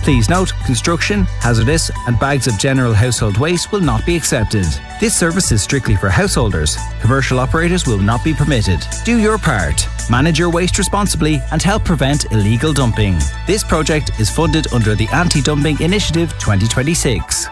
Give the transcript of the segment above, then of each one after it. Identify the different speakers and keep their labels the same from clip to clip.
Speaker 1: Please note, construction, hazardous and bags of general household waste will not be accepted. This service is strictly for householders. Commercial operators will not be permitted. Do your part. Manage your waste responsibly and help prevent illegal dumping. This project is funded under the Anti-Dumping Initiative 2026.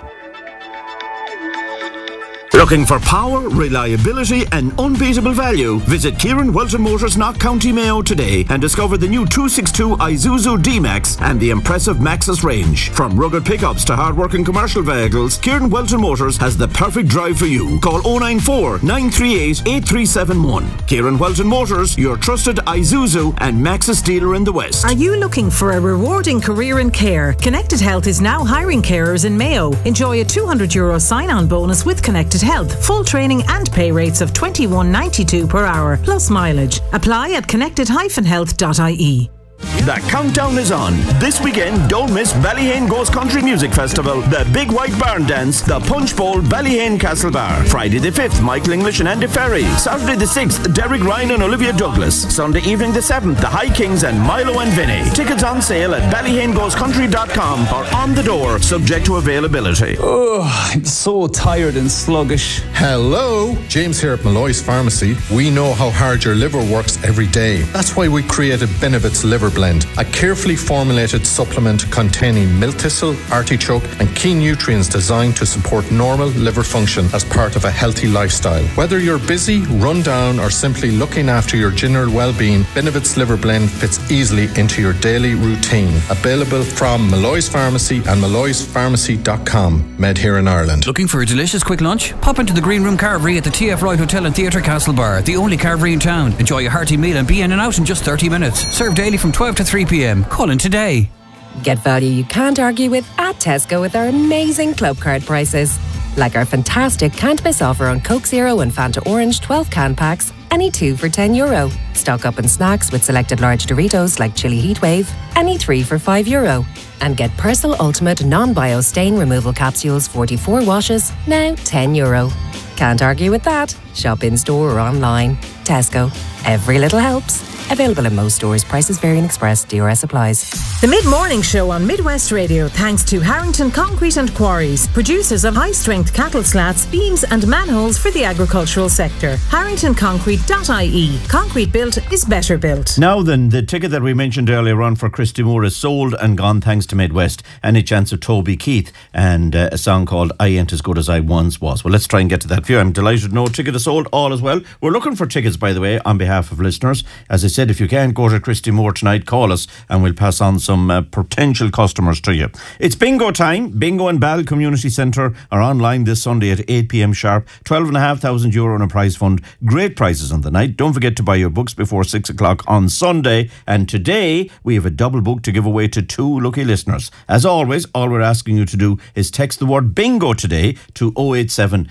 Speaker 2: Looking for power, reliability and unbeatable value? Visit Kieran Welton Motors, Knock County Mayo today and discover the new 262 Isuzu D-Max and the impressive Maxus range. From rugged pickups to hard-working commercial vehicles, Kieran Welton Motors has the perfect drive for you. Call 094 938 8371. Kieran Welton Motors, your trusted Isuzu and Maxus dealer in the West.
Speaker 3: Are you looking for a rewarding career in care? Connected Health is now hiring carers in Mayo. Enjoy a €200 sign-on bonus with Connected Health, full training and pay rates of $21.92 per hour, plus mileage. Apply at connected-health.ie.
Speaker 2: The countdown is on. This weekend, don't miss Ballyhane Goes Country Music Festival, the Big White Barn Dance, the Punch Bowl, Ballyhane Castle Bar. Friday the 5th, Michael English and Andy Ferry. Saturday the 6th, Derek Ryan and Olivia Douglas. Sunday evening the 7th, the High Kings and Milo and Vinny. Tickets on sale at ballyhanegoescountry.com or on the door, subject to availability.
Speaker 4: Oh, I'm so tired and sluggish.
Speaker 5: Hello, James here at Malloy's Pharmacy. We know how hard your liver works every day. That's why we created Benevit's Liver Blend, a carefully formulated supplement containing milk thistle, artichoke and key nutrients designed to support normal liver function as part of a healthy lifestyle. Whether you're busy, run down or simply looking after your general well-being, Benevit's Liver Blend fits easily into your daily routine. Available from Malloy's Pharmacy and malloyspharmacy.com. Made here in Ireland.
Speaker 6: Looking for a delicious quick lunch? Pop into the Green Room Carvery at the TF Wright Hotel and Theatre Castle Bar, the only carvery in town. Enjoy a hearty meal and be in and out in just 30 minutes. Served daily from 12 to 3 p.m. Call in today.
Speaker 7: Get value you can't argue with at Tesco with our amazing club card prices. Like our fantastic can't miss offer on Coke Zero and Fanta Orange 12 can packs, any 2 for €10. Stock up on snacks with selected large Doritos like Chili Heatwave, any 3 for €5. And get Persil Ultimate non-bio stain removal capsules 44 washes, now €10. Can't argue with that. Shop in store or online. Tesco. Every little helps. Available in most stores. Prices vary and express. DRS applies.
Speaker 3: The Mid-Morning Show on Midwest Radio, thanks to Harrington Concrete and Quarries, producers of high-strength cattle slats, beams and manholes for the agricultural sector. HarringtonConcrete.ie. Concrete built is better built.
Speaker 2: Now then, the ticket that we mentioned earlier on for Christy Moore is sold and gone thanks to Midwest. Any chance of Toby Keith and a song called I Ain't As Good As I Once Was. Well, let's try and get to that view. I'm delighted to know ticket is sold, all as well. We're looking for tickets, by the way, on behalf of listeners. As I said, if you can't go to Christy Moore tonight, call us and we'll pass on some potential customers to you. It's bingo time. Bingo and Ball Community Centre are online this Sunday at 8 p.m. sharp. €12,500 in a prize fund. Great prizes on the night. Don't forget to buy your books before 6 o'clock on Sunday. And today we have a double book to give away to 2 lucky listeners. As always, all we're asking you to do is text the word bingo today to 087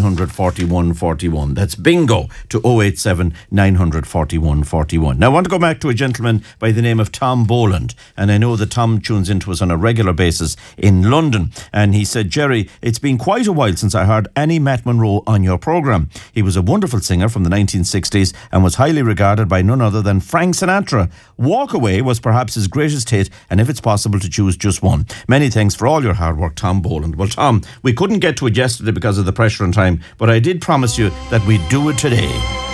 Speaker 2: 941 41. That's bingo to 087 941 41. Now I want to go back to a gentleman by the name of Tom Boland, and I know that Tom tunes into us on a regular basis in London, and he said, Jerry, it's been quite a while since I heard Annie Matt Monroe on your programme. He was a wonderful singer from the 1960s and was highly regarded by none other than Frank Sinatra. Walk Away was perhaps his greatest hit, and if it's possible to choose just one. Many thanks for all your hard work, Tom Boland. Well, Tom, we couldn't get to it yesterday because of the pressure on time, but I did promise you that we'd do it today.